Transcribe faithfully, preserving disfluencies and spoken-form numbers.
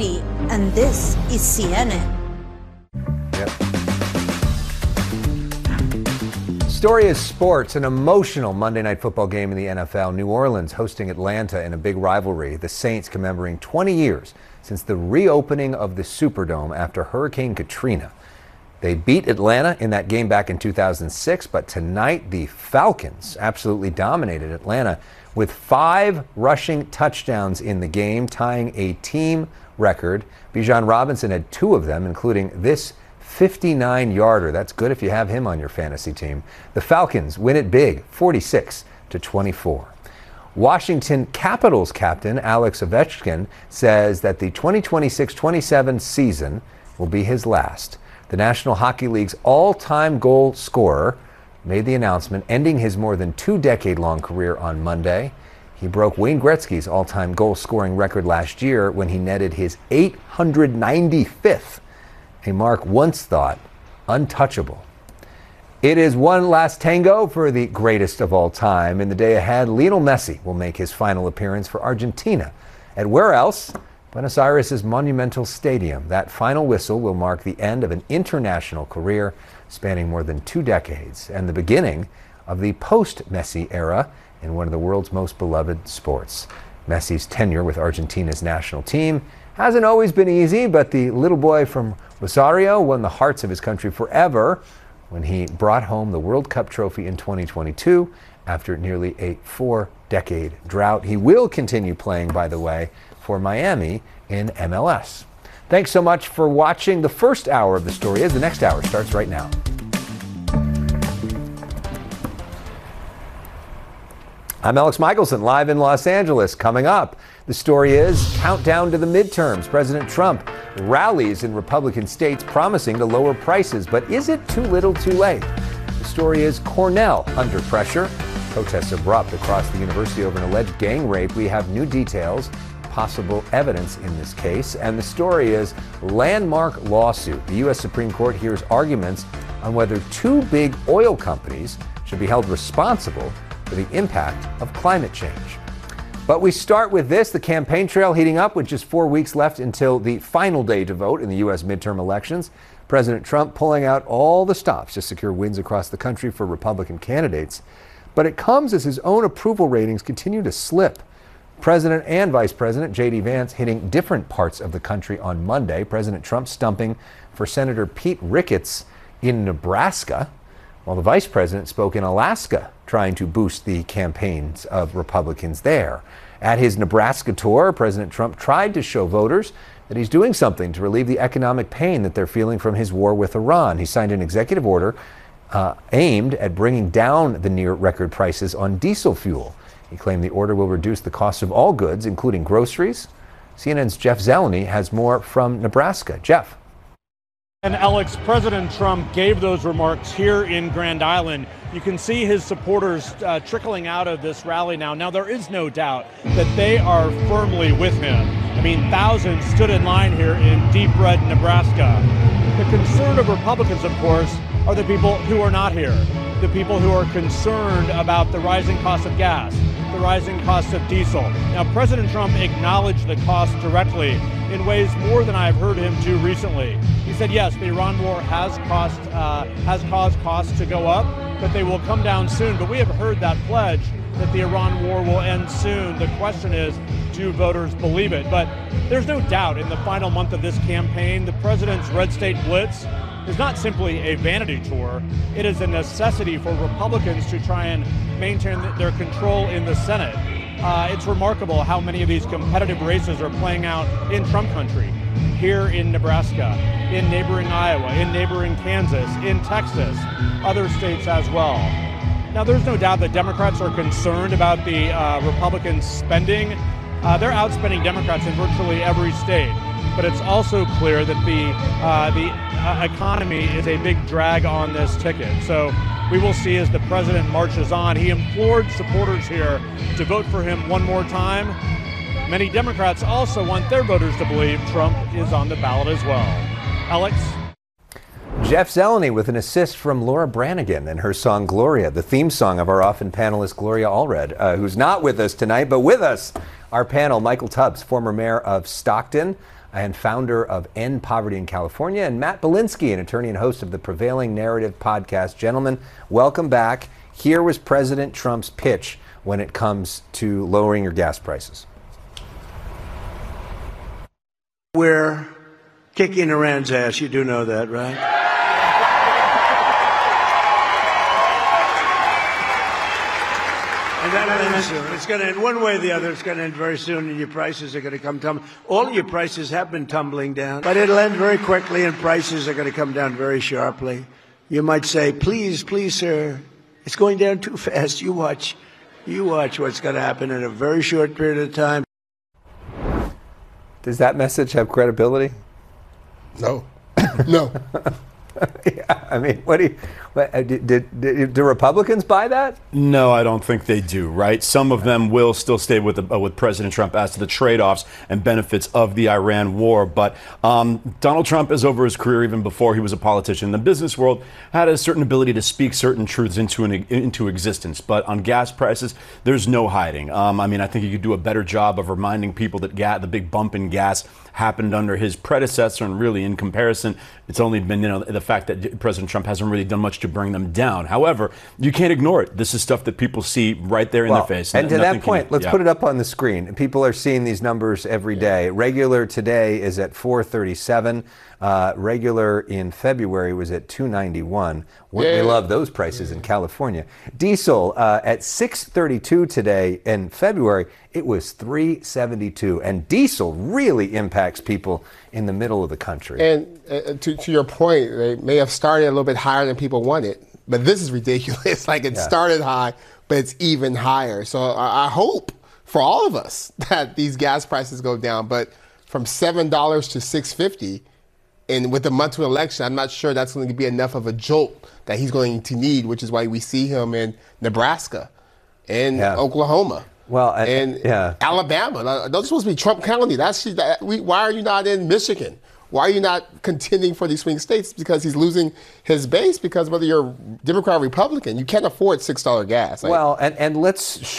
Brady, and this is C N N. Story is sports, an emotional Monday Night Football game in the N F L. New Orleans hosting Atlanta in a big rivalry. The Saints commemorating twenty years since the reopening of the Superdome after Hurricane Katrina. They beat Atlanta in that game back in two thousand six, but tonight the Falcons absolutely dominated Atlanta with five rushing touchdowns in the game, tying a team record. Bijan Robinson had two of them, including this fifty-nine yarder. That's good if you have him on your fantasy team. The Falcons win it big, forty-six to twenty-four. Washington Capitals captain Alex Ovechkin says that the twenty twenty-six twenty-seven season will be his last. The National Hockey League's all-time goal scorer made the announcement, ending his more than two-decade-long career on Monday. He broke Wayne Gretzky's all-time goal-scoring record last year when he netted his eight hundred ninety-fifth. A mark once thought untouchable. It is one last tango for the greatest of all time. In the day ahead, Lionel Messi will make his final appearance for Argentina. At where else? Buenos Aires' monumental stadium. That final whistle will mark the end of an international career spanning more than two decades and the beginning of the post-Messi era in one of the world's most beloved sports. Messi's tenure with Argentina's national team hasn't always been easy, but the little boy from Rosario won the hearts of his country forever when he brought home the World Cup trophy in twenty twenty-two after nearly a four-decade drought. He will continue playing, by the way, for Miami in M L S. Thanks so much for watching. The first hour of The Story Is. The next hour starts right now. I'm Alex Michelson, live in Los Angeles. Coming up, The Story Is countdown to the midterms. President Trump rallies in Republican states promising to lower prices, but is it too little too late? The Story Is Cornell under pressure. Protests erupt across the university over an alleged gang rape. We have new details, possible evidence in this case. And the story is landmark lawsuit. The U S Supreme Court hears arguments on whether two big oil companies should be held responsible for the impact of climate change. But we start with this, the campaign trail heating up with just four weeks left until the final day to vote in the U S midterm elections. President Trump pulling out all the stops to secure wins across the country for Republican candidates. But it comes as his own approval ratings continue to slip. President and Vice President J D Vance hitting different parts of the country on Monday. President Trump stumping for Senator Pete Ricketts in Nebraska, while the Vice President spoke in Alaska, trying to boost the campaigns of Republicans there. At his Nebraska tour, President Trump tried to show voters that he's doing something to relieve the economic pain that they're feeling from his war with Iran. He signed an executive order uh, aimed at bringing down the near record prices on diesel fuel. He claimed the order will reduce the cost of all goods, including groceries. C N N's Jeff Zeleny has more from Nebraska. Jeff. And Alex, President Trump gave those remarks here in Grand Island. You can see his supporters uh, trickling out of this rally now. Now, there is no doubt that they are firmly with him. I mean, thousands stood in line here in deep red Nebraska. The concern of Republicans, of course, are the people who are not here, the people who are concerned about the rising cost of gas, the rising cost of diesel. Now, President Trump acknowledged the cost directly in ways more than I've heard him do recently. He said, yes, the Iran war has cost, uh, has caused costs to go up, but they will come down soon. But we have heard that pledge that the Iran war will end soon. The question is, do voters believe it? But there's no doubt in the final month of this campaign, the president's Red State Blitz is not simply a vanity tour. It is a necessity for Republicans to try and maintain their control in the Senate. Uh, it's remarkable how many of these competitive races are playing out in Trump country, here in Nebraska, in neighboring Iowa, in neighboring Kansas, in Texas, other states as well. Now, there's no doubt that Democrats are concerned about the uh, Republican spending. Uh, they're outspending Democrats in virtually every state. But it's also clear that the uh, the uh, economy is a big drag on this ticket. So we will see as the president marches on. He implored supporters here to vote for him one more time. Many Democrats also want their voters to believe Trump is on the ballot as well. Alex? Jeff Zeleny with an assist from Laura Branigan and her song Gloria, the theme song of our often panelist Gloria Allred, uh, who's not with us tonight, but with us, our panel, Michael Tubbs, former mayor of Stockton, and founder of End Poverty in California, and Matt Belinsky, an attorney and host of the Prevailing Narrative podcast. Gentlemen, welcome back. Here was President Trump's pitch when it comes to lowering your gas prices. We're kicking Iran's ass. You do know that, right? And that'll end soon. It's going to end one way or the other. It's going to end very soon, and your prices are going to come tumbling. All your prices have been tumbling down, but it'll end very quickly, and prices are going to come down very sharply. You might say, please, please, sir, it's going down too fast. You watch. You watch what's going to happen in a very short period of time. Does that message have credibility? No. No. Yeah, I mean, what do you, what, did, did, did, do Republicans buy that? No, I don't think they do, right? Some of them will still stay with the, uh, with President Trump as to the trade-offs and benefits of the Iran war. But um, Donald Trump is over his career even before he was a politician. The business world had a certain ability to speak certain truths into an, into existence. But on gas prices, there's no hiding. Um, I mean, I think he could do a better job of reminding people that ga- the big bump in gas happened under his predecessor, and really in comparison, it's only been, you know, the fact that President Trump hasn't really done much to bring them down. However, you can't ignore it. This is stuff that people see right there in well, their face. And, and to that point, can, let's yeah. put it up on the screen. People are seeing these numbers every day. Regular today is at four thirty-seven. Uh, regular in February was at two ninety-one. Wouldn't yeah. we love those prices in California? Diesel uh, at six thirty-two today. In February, it was three seventy-two. And diesel really impacts people in the middle of the country. And uh, to, to your point, they may have started a little bit higher than people wanted, but this is ridiculous. Like it yeah. started high, but it's even higher. So I, I hope for all of us that these gas prices go down, but from seven dollars to six fifty. And with the month to election, I'm not sure that's going to be enough of a jolt that he's going to need, which is why we see him in Nebraska and yeah. Oklahoma. Well, and, and yeah. Alabama. Those are supposed to be Trump County. That's that, we, why are you not in Michigan? Why are you not contending for these swing states? Because he's losing his base. Because whether you're Democrat or Republican, you can't afford six dollar gas. Well, and, and let's